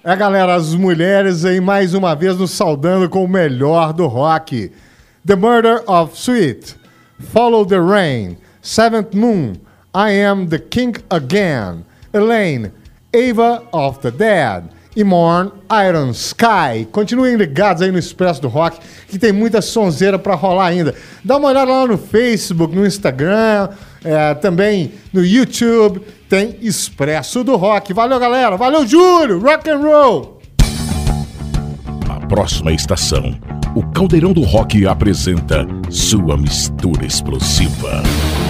Galera, as mulheres aí mais uma vez nos saudando com o melhor do rock. The Murder of Sweet, Follow the Rain, Seventh Moon, I Am the King Again, Elaine, Ava of the Dead e Mourn, Iron Sky. Continuem ligados aí no Expresso do Rock, que tem muita sonzeira pra rolar ainda. Dá uma olhada lá no Facebook, no Instagram, também no YouTube, tem Expresso do Rock. Valeu, galera. Valeu, Júlio. Rock and roll. A próxima estação, o Caldeirão do Rock apresenta sua mistura explosiva.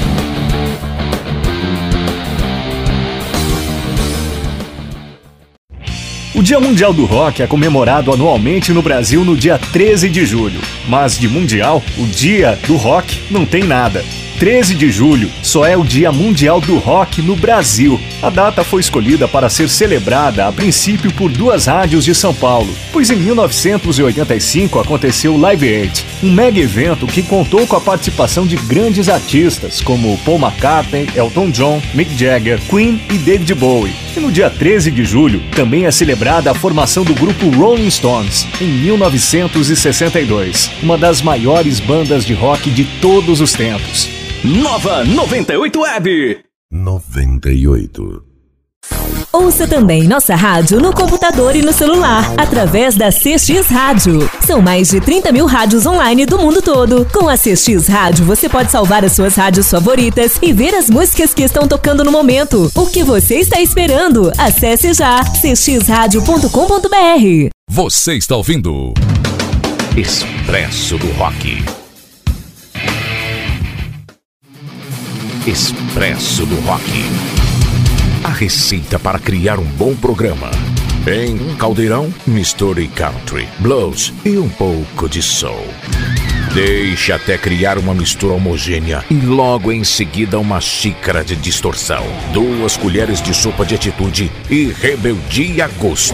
O Dia Mundial do Rock é comemorado anualmente no Brasil no dia 13 de julho. Mas de mundial, o Dia do Rock não tem nada. 13 de julho só é o Dia Mundial do Rock no Brasil. A data foi escolhida para ser celebrada a princípio por duas rádios de São Paulo, pois em 1985 aconteceu o Live Aid, um mega evento que contou com a participação de grandes artistas como Paul McCartney, Elton John, Mick Jagger, Queen e David Bowie. E no dia 13 de julho também é celebrada a formação do grupo Rolling Stones, em 1962, uma das maiores bandas de rock de todos os tempos. Nova 98 Web 98. Ouça também nossa rádio no computador e no celular, através da CX Rádio. São mais de 30 mil rádios online do mundo todo. Com a CX Rádio, você pode salvar as suas rádios favoritas e ver as músicas que estão tocando no momento. O que você está esperando? Acesse já cxradio.com.br. Você está ouvindo Expresso do Rock. Expresso do Rock. A receita para criar um bom programa. Em um caldeirão, misture country, blues e um pouco de soul. Deixe até criar uma mistura homogênea e logo em seguida uma xícara de distorção, 2 colheres de sopa de atitude e rebeldia a gosto.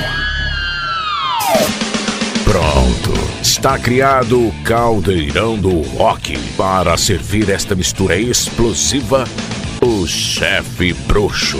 Pronto, está criado o Caldeirão do Rock. Para servir esta mistura explosiva, o Chefe Bruxo.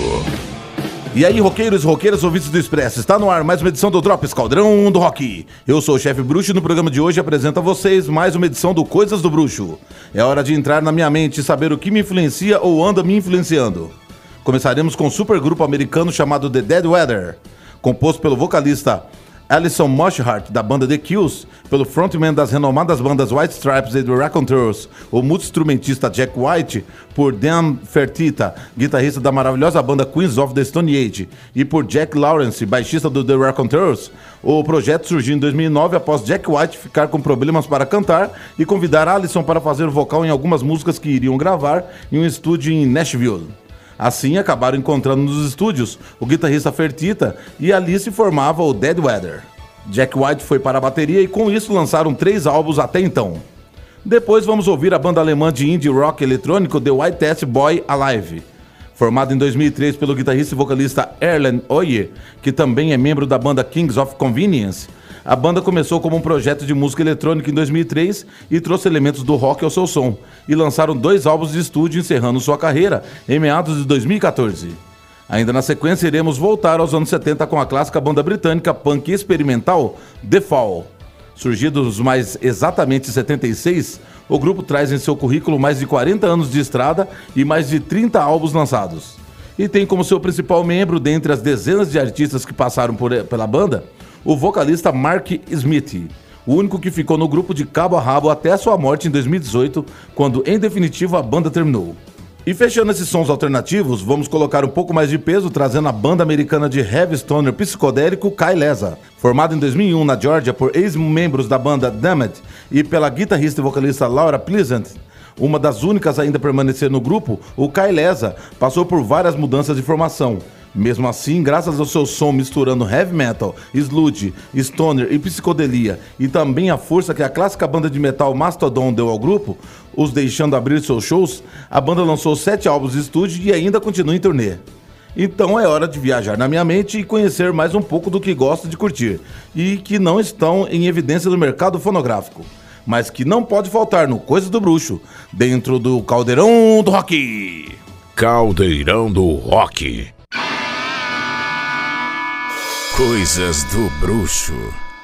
E aí, roqueiros e roqueiras, ouvintes do Expresso, está no ar mais uma edição do Drops Caldeirão do Rock. Eu sou o Chefe Bruxo e no programa de hoje apresento a vocês mais uma edição do Coisas do Bruxo. É hora de entrar na minha mente e saber o que me influencia ou anda me influenciando. Começaremos com um supergrupo americano chamado The Dead Weather, composto pelo vocalista Alison Mosshart, da banda The Kills, pelo frontman das renomadas bandas White Stripes e The Raconteurs, o multi-instrumentista Jack White, por Dan Fertitta, guitarrista da maravilhosa banda Queens of the Stone Age, e por Jack Lawrence, baixista do The Raconteurs. O projeto surgiu em 2009 após Jack White ficar com problemas para cantar e convidar Alison para fazer vocal em algumas músicas que iriam gravar em um estúdio em Nashville. Assim, acabaram encontrando nos estúdios o guitarrista Fertitta e ali se formava o Dead Weather. Jack White foi para a bateria e com isso lançaram 3 álbuns até então. Depois vamos ouvir a banda alemã de indie rock eletrônico The White Test Boy Alive. Formado em 2003 pelo guitarrista e vocalista Erlen Oye, que também é membro da banda Kings of Convenience, a banda começou como um projeto de música eletrônica em 2003 e trouxe elementos do rock ao seu som, e lançaram 2 álbuns de estúdio encerrando sua carreira em meados de 2014. Ainda na sequência iremos voltar aos anos 70 com a clássica banda britânica punk experimental The Fall. Surgidos mais exatamente em 76, o grupo traz em seu currículo mais de 40 anos de estrada e mais de 30 álbuns lançados. E tem como seu principal membro, dentre as dezenas de artistas que passaram pela banda, o vocalista Mark Smith, o único que ficou no grupo de cabo a rabo até sua morte em 2018, quando em definitivo a banda terminou. E fechando esses sons alternativos, vamos colocar um pouco mais de peso trazendo a banda americana de heavy stoner psicodélico Kailesa, formada em 2001 na Georgia por ex-membros da banda Damned e pela guitarrista e vocalista Laura Pleasant. Uma das únicas a ainda permanecer no grupo, o Kailesa passou por várias mudanças de formação. Mesmo assim, graças ao seu som misturando heavy metal, sludge, stoner e psicodelia, e também a força que a clássica banda de metal Mastodon deu ao grupo, os deixando abrir seus shows, a banda lançou 7 álbuns de estúdio e ainda continua em turnê. Então é hora de viajar na minha mente e conhecer mais um pouco do que gosto de curtir, e que não estão em evidência no mercado fonográfico, mas que não pode faltar no Coisas do Bruxo, dentro do Caldeirão do Rock. Caldeirão do Rock. Coisas do Bruxo.